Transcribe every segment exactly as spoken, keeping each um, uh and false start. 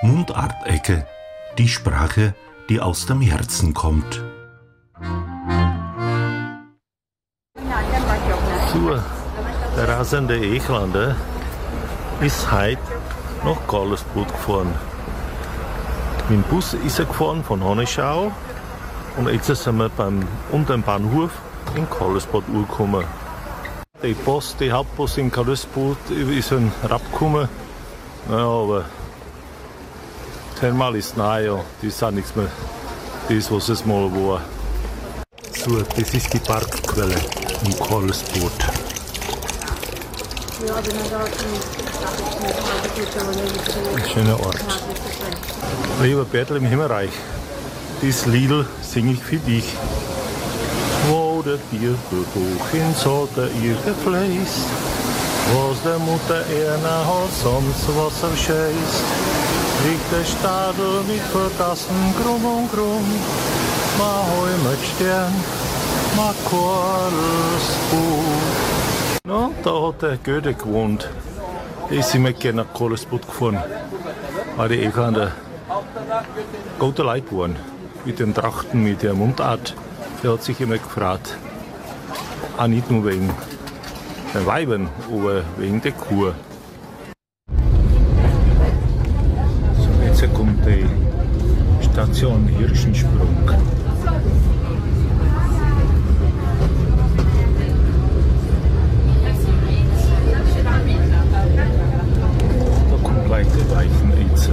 Mundartecke, die Sprache, die aus dem Herzen kommt. So, der rasende Echlander ist heute nach Karlsbad gefahren. Mit dem Bus ist er gefahren von Hanneschau und jetzt sind wir beim, unter dem Bahnhof in Karlsbad angekommen. Die Post, die Hauptpost in Karlsbad ist ein Rapp gekommen. Naja, aber Thermal ist nahe, ja. Das ist auch nichts mehr, das, was es mal war. So, das ist die Parkquelle in Karlsbad. Ein schöner Ort. Lieber Bertel im Himmelreich, das Lied singe ich für dich. Wo der Bierkrug hoch ins Hotel ihr gefläßt, was der Mutter Erna hat, sonst Wasser scheißt. Liegt der Stadel mit Vergassen krumm und krumm, ma hoi mit Stern, ma Karlsbad. Ja, da hat der Goethe gewohnt. Da ist immer gerne nach Karlsbad gefahren. Weil die Echlander gute Leute waren. Mit den Trachten, mit der Mundart. Der hat sich immer gefragt. Auch nicht nur wegen den Weibern, aber wegen der Kur. So, jetzt kommt die Station Hirschensprung. Der Weichen jetzt.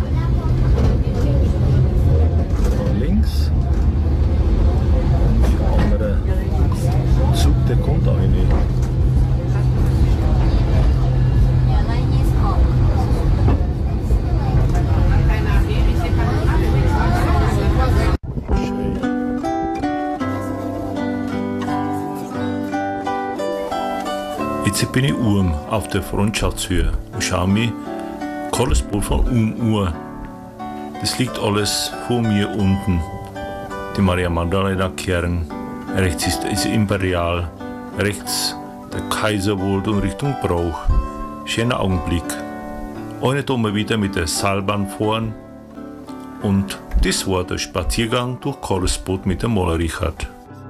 Da links. Und der andere Zug, der kommt auch rein. Jetzt bin ich oben auf der Freundschaftshöhe und schaue mich Karlsbad von um Uhr. Das liegt alles vor mir unten. Die Maria Magdalena Kern. Rechts ist das Imperial. Rechts der Kaiserwald und Richtung Brauch. Schöner Augenblick. Eine tun wir wieder mit der Seilbahn fahren. Und das war der Spaziergang durch Karlsbad mit dem Maler Richard.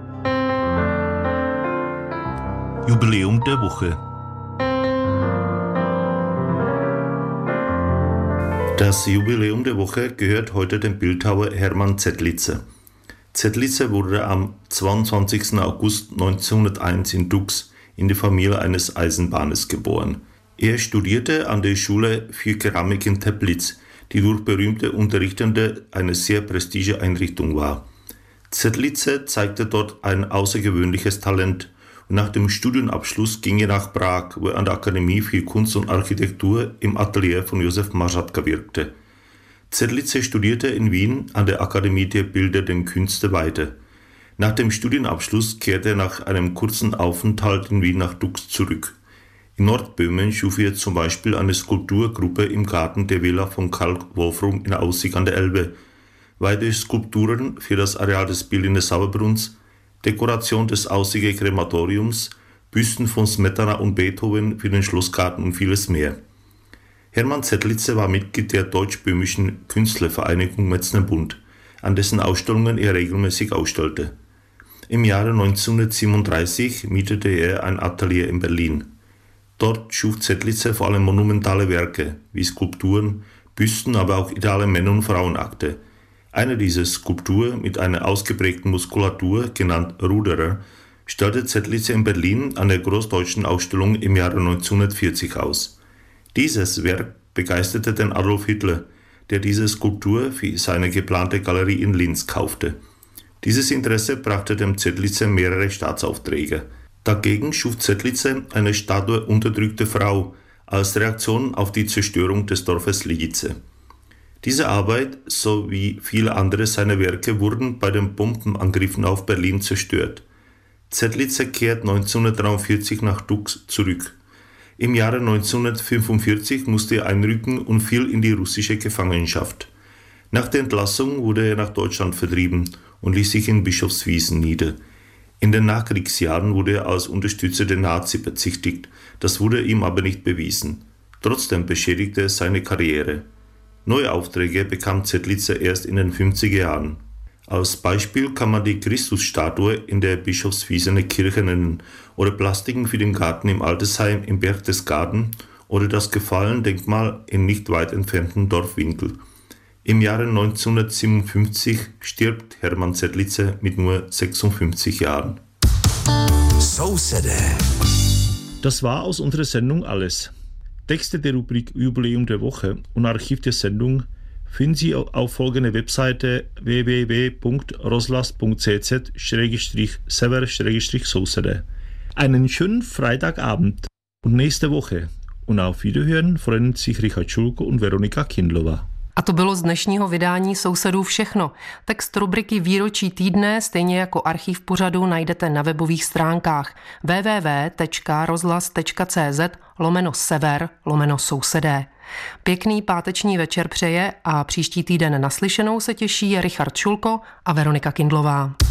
Jubiläum der Woche. Das Jubiläum der Woche gehört heute dem Bildhauer Hermann Zettlitzer. Zettlitzer wurde am zweiundzwanzigsten August neunzehnhunderteins in Dux in der Familie eines Eisenbahners geboren. Er studierte an der Schule für Keramik in Teplitz, die durch berühmte Unterrichtende eine sehr prestigische Einrichtung war. Zettlitzer zeigte dort ein außergewöhnliches Talent. Und nach dem Studienabschluss ging er nach Prag, wo er an der Akademie für Kunst und Architektur im Atelier von Josef Mařatka wirkte. Zettlitzer studierte in Wien an der Akademie der Bildenden Künste weiter. Nach dem Studienabschluss kehrte er nach einem kurzen Aufenthalt in Wien nach Dux zurück. In Nordböhmen schuf er zum Beispiel eine Skulpturgruppe im Garten der Villa von Karl Wolfram in Aussig an der Elbe, weitere Skulpturen für das Areal des Berliner Sauerbrunns, Dekoration des Aussiger Krematoriums, Büsten von Smetana und Beethoven für den Schlossgarten und vieles mehr. Hermann Zettlitzer war Mitglied der Deutsch-Böhmischen Künstlervereinigung Metzner-Bund, an dessen Ausstellungen er regelmäßig ausstellte. Im Jahre neunzehnhundertsiebenunddreißig mietete er ein Atelier in Berlin. Dort schuf Zettlitzer vor allem monumentale Werke, wie Skulpturen, Büsten, aber auch ideale Männer- und Frauenakte. Eine dieser Skulpturen mit einer ausgeprägten Muskulatur, genannt Ruderer, stellte Zettlitzer in Berlin an der Großdeutschen Ausstellung im Jahre neunzehnhundertvierzig aus. Dieses Werk begeisterte den Adolf Hitler, der diese Skulptur für seine geplante Galerie in Linz kaufte. Dieses Interesse brachte dem Zettlitzer mehrere Staatsaufträge. Dagegen schuf Zettlitzer eine Statue unterdrückter Frau als Reaktion auf die Zerstörung des Dorfes Ligice. Diese Arbeit sowie viele andere seiner Werke wurden bei den Bombenangriffen auf Berlin zerstört. Zettlitzer kehrt neunzehnhundertdreiundvierzig nach Dux zurück. Im Jahre neunzehnhundertfünfundvierzig musste er einrücken und fiel in die russische Gefangenschaft. Nach der Entlassung wurde er nach Deutschland vertrieben und ließ sich in Bischofswiesen nieder. In den Nachkriegsjahren wurde er als Unterstützer der Nazi bezichtigt, das wurde ihm aber nicht bewiesen. Trotzdem beschädigte es seine Karriere. Neue Aufträge bekam Zetlitze erst in den fünfziger Jahren. Als Beispiel kann man die Christusstatue in der Bischofswiesener Kirche nennen oder Plastiken für den Garten im Altersheim im Berchtesgaden oder das Gefallen-Denkmal im nicht weit entfernten Dorf Winkel. Im Jahre neunzehnhundertsiebenundfünfzig stirbt Hermann Zetlitze mit nur sechsundfünfzig Jahren. So City. Das war aus unserer Sendung alles. Texte der Rubrik Jubiläum der Woche und Archiv der Sendung finden Sie auf folgender Webseite w w w punkt rozhlas punkt c z slash sever slash sousede. Einen schönen Freitagabend und nächste Woche. Und auf Wiederhören freuen sich Richard Schulko und Veronika Kindlová. A to bylo z dnešního vydání Sousedů všechno. Text rubriky Výročí týdne, stejně jako archiv pořadu, najdete na webových stránkách w w w tečka rozhlas tečka c z lomeno sever lomeno sousedé. Pěkný páteční večer přeje a příští týden naslyšenou se těší Richard Šulko a Veronika Kindlová.